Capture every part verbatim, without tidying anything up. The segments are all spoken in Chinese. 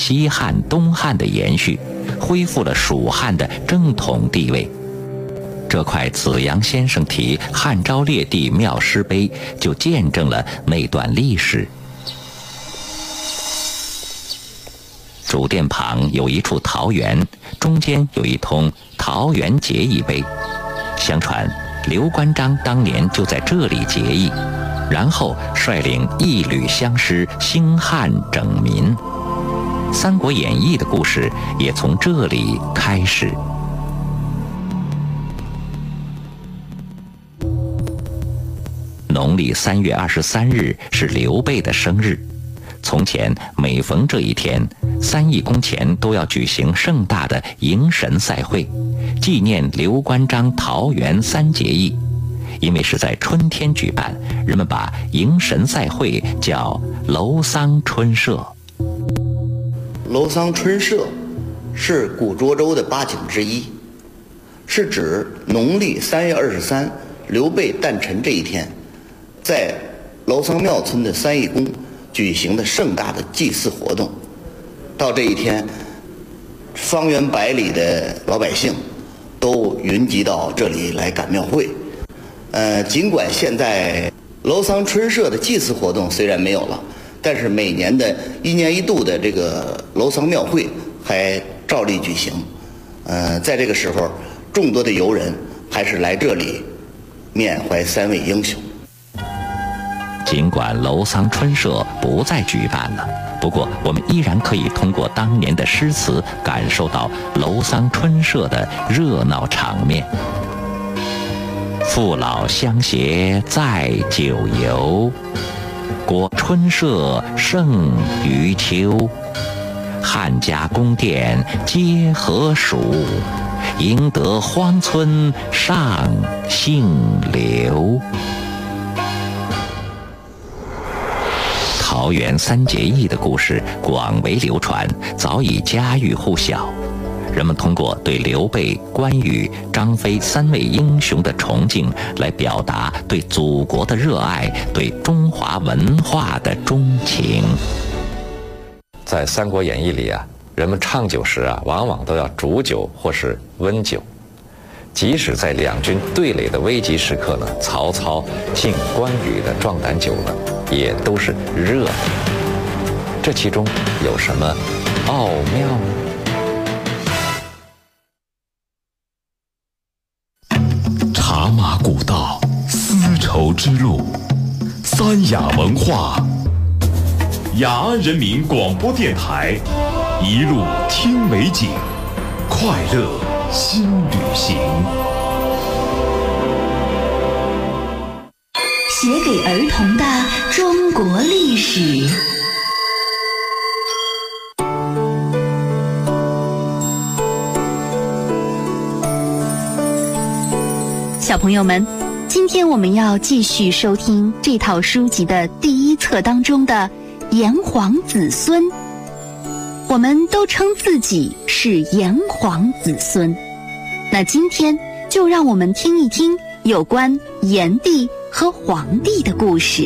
西汉、东汉的延续，恢复了蜀汉的正统地位。这块子阳先生题汉昭烈帝庙师碑就见证了那段历史。主殿旁有一处桃园，中间有一通桃园结义碑。相传刘关张当年就在这里结义，然后率领一旅相师兴汉整民。《三国演义》的故事也从这里开始。农历三月二十三日是刘备的生日。从前每逢这一天，三义宫前都要举行盛大的迎神赛会，纪念刘关张桃园三结义。因为是在春天举办，人们把迎神赛会叫楼桑春社。 楼桑春社是古涿州的八景之一，是指农历三月二十三刘备诞辰这一天，在楼桑庙村的三义宫举行的盛大的祭祀活动。到这一天，方圆百里的老百姓都云集到这里来赶庙会。呃，尽管现在楼桑春社的祭祀活动虽然没有了，但是每年的一年一度的这个楼桑庙会还照例举行。呃，在这个时候，众多的游人还是来这里缅怀三位英雄。 尽管楼桑春社不再举办了，不过我们依然可以通过当年的诗词感受到楼桑春社的热闹场面。父老乡携载酒游，果春社胜于秋。汉家宫殿皆何属，赢得荒村上姓刘。桃园三结义的故事广为流传，早已家喻户晓。人们通过对刘备、关羽、张飞三位英雄的崇敬，来表达对祖国的热爱，对中华文化的钟情。 在《三国演义》里啊，人们畅酒时啊，往往都要煮酒或是温酒。即使在两军对垒的危急时刻呢，曹操敬关羽的壮胆酒呢，也都是热的。这其中有什么奥妙呢？ 茶马古道，丝绸之路，三雅文化。雅安人民广播电台，一路听美景，快乐新旅行。 写给儿童的中国历史。小朋友们，今天我们要继续收听这套书籍的第一册当中的炎黄子孙。我们都称自己是炎黄子孙，那今天就让我们听一听有关炎帝和黄帝的故事。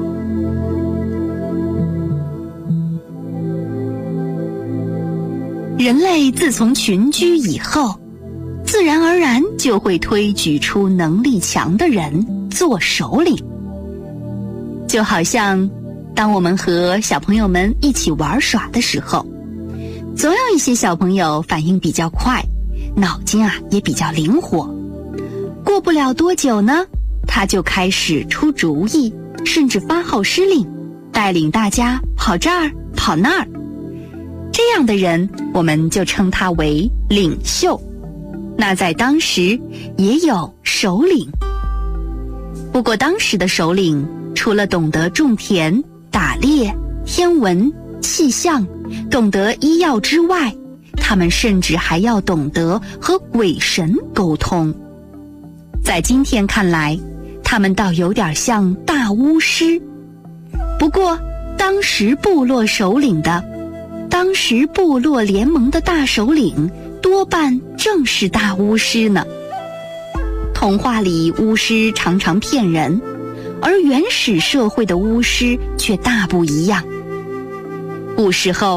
人类自从群居以后，自然而然就会推举出能力强的人做首领。就好像当我们和小朋友们一起玩耍的时候，总有一些小朋友反应比较快，脑筋啊也比较灵活。过不了多久呢，他就开始出主意，甚至发号施令，带领大家跑这儿跑那儿。这样的人，我们就称他为领袖。那在当时也有首领。不过当时的首领除了懂得种田、打猎、天文、气象，懂得医药之外，他们甚至还要懂得和鬼神沟通。在今天看来，他们倒有点像大巫师。不过当时部落首领的当时部落联盟的大首领多半正是大巫师呢。童话里巫师常常骗人，而原始社会的巫师却大不一样。古时候，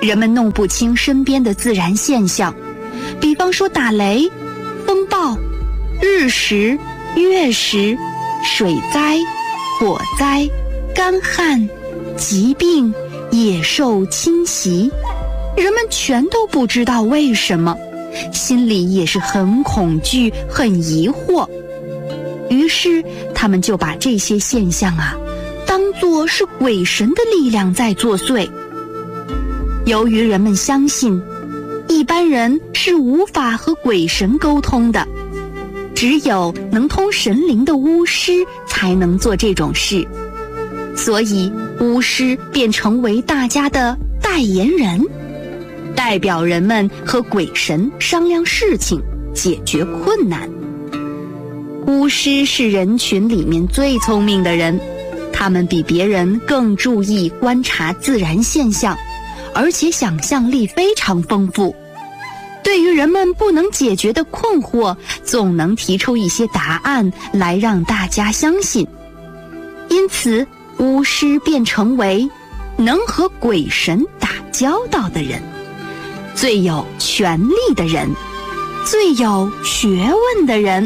人们弄不清身边的自然现象，比方说打雷、风暴、日食、月食、水灾、火灾、干旱、疾病、野兽侵袭，人们全都不知道为什么，心里也是很恐惧、很疑惑。于是他们就把这些现象啊，当作是鬼神的力量在作祟。由于人们相信，一般人是无法和鬼神沟通的，只有能通神灵的巫师才能做这种事，所以巫师便成为大家的代言人，代表人们和鬼神商量事情，解决困难。巫师是人群里面最聪明的人，他们比别人更注意观察自然现象，而且想象力非常丰富。对于人们不能解决的困惑，总能提出一些答案来让大家相信。因此，巫师便成为能和鬼神打交道的人，最有权力的人，最有学问的人。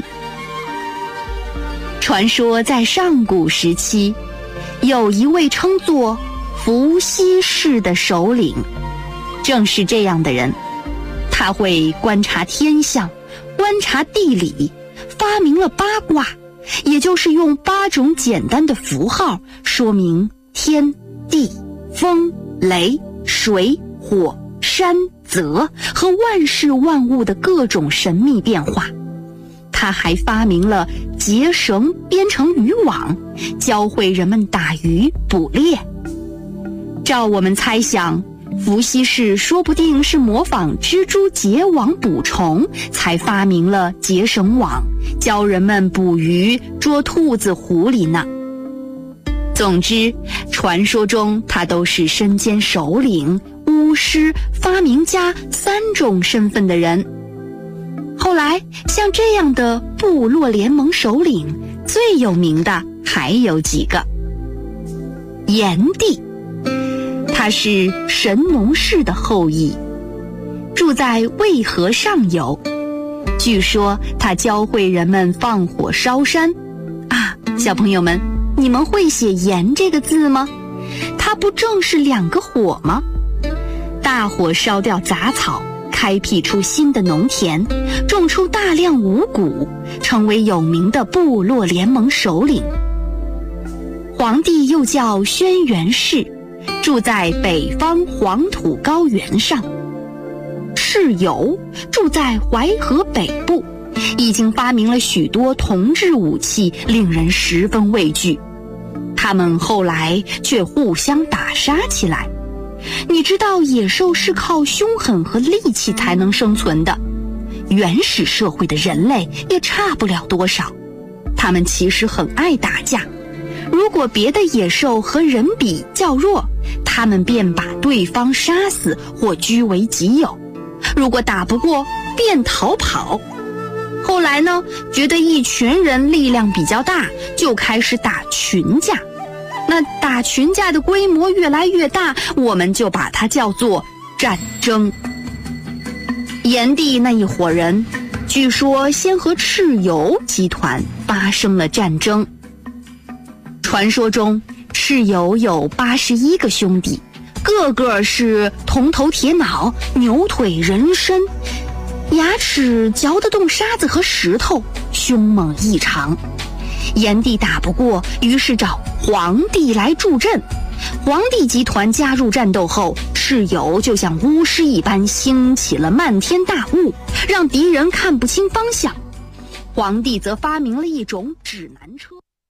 传说在上古时期，有一位称作伏羲氏的首领，正是这样的人，他会观察天象，观察地理，发明了八卦，也就是用八种简单的符号说明天地风雷水火山泽和万事万物的各种神秘变化。他还发明了结绳编成渔网，教会人们打鱼捕猎。照我们猜想，伏羲氏说不定是模仿蜘蛛结网捕虫，才发明了结绳网，教人们捕鱼、捉兔子、狐狸呢。总之，传说中他都是身兼首领、巫师、发明家三种身份的人。后来，像这样的部落联盟首领，最有名的还有几个。炎帝，他是神农氏的后裔，住在渭河上游。据说他教会人们放火烧山。啊，小朋友们，你们会写炎这个字吗？它不正是两个火吗？大火烧掉杂草，开辟出新的农田，种出大量五谷，成为有名的部落联盟首领。皇帝又叫轩辕氏，住在北方黄土高原上。蚩尤住在淮河北部，已经发明了许多铜制武器，令人十分畏惧。他们后来却互相打杀起来。你知道野兽是靠凶狠和力气才能生存的，原始社会的人类也差不了多少。他们其实很爱打架，如果别的野兽和人比较弱，他们便把对方杀死或据为己有，如果打不过便逃跑。后来呢，觉得一群人力量比较大，就开始打群架。那打群架的规模越来越大，我们就把它叫做战争。炎帝那一伙人，据说先和蚩尤集团发生了战争。传说中，蚩尤有八十一个兄弟，个个是铜头铁脑、牛腿人身，牙齿嚼得动沙子和石头，凶猛异常。炎帝打不过，于是找黄帝来助阵。黄帝集团加入战斗后，蚩尤就像巫师一般兴起了漫天大雾，让敌人看不清方向。黄帝则发明了一种指南车，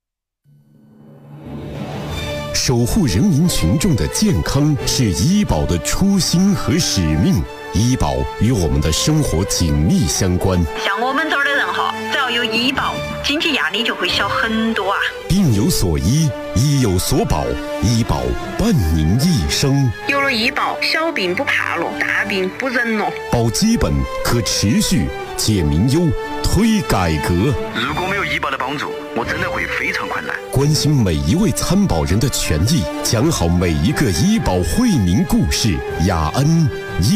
守护人民群众的健康是医保的初心和使命。医保与我们的生活紧密相关。 像我们这儿的人哈，只要有医保，经济压力就会小很多啊。 病有所医，医有所保，医保伴您一生。 有了医保，小病不怕了，大病不忍了。 保基本，可持续，解民忧， 推改革。 如果没有医保的帮助，我真的会非常困难。 关心每一位参保人的权益，讲好每一个医保惠民故事。雅恩